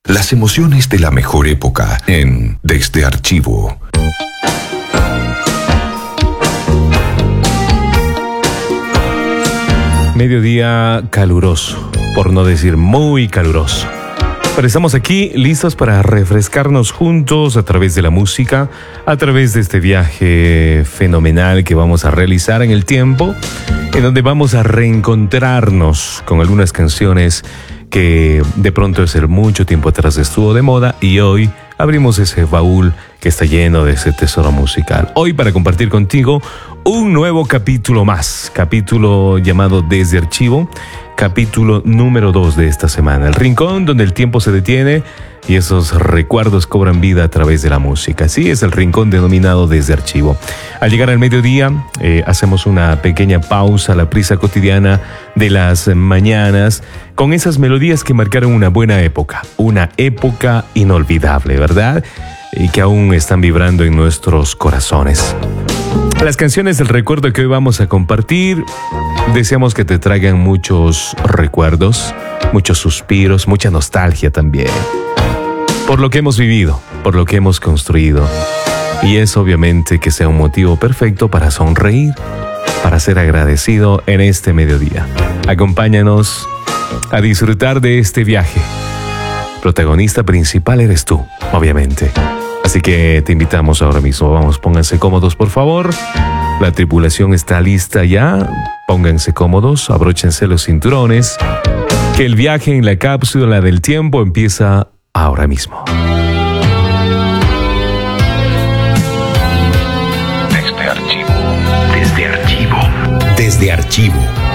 Las emociones de la mejor época en Desde Archivo. Mediodía caluroso, por no decir muy caluroso. Pero estamos aquí listos para refrescarnos juntos a través de la música, a través de este viaje fenomenal que vamos a realizar en el tiempo, en donde vamos a reencontrarnos con algunas canciones que de pronto de ser mucho tiempo atrás estuvo de moda y hoy abrimos ese baúl que está lleno de ese tesoro musical. Hoy para compartir contigo un nuevo capítulo más, capítulo llamado Desde Archivo, capítulo número 2 de esta semana. El rincón donde el tiempo se detiene y esos recuerdos cobran vida a través de la música. Así es el rincón denominado Desde Archivo. Al llegar al mediodía, hacemos una pequeña pausa a la prisa cotidiana de las mañanas con esas melodías que marcaron una buena época, una época inolvidable, ¿verdad? Y que aún están vibrando en nuestros corazones. Las canciones del recuerdo que hoy vamos a compartir, deseamos que te traigan muchos recuerdos, muchos suspiros, mucha nostalgia también. Por lo que hemos vivido, por lo que hemos construido. Y es obviamente que sea un motivo perfecto para sonreír, para ser agradecido en este mediodía. Acompáñanos a disfrutar de este viaje. Protagonista principal eres tú, obviamente. Así que te invitamos ahora mismo. Vamos, pónganse cómodos, por favor. La tripulación está lista ya. Pónganse cómodos, abróchense los cinturones. Que el viaje en la cápsula del tiempo empieza ahora mismo. Desde Archivo. Desde Archivo. Desde Archivo.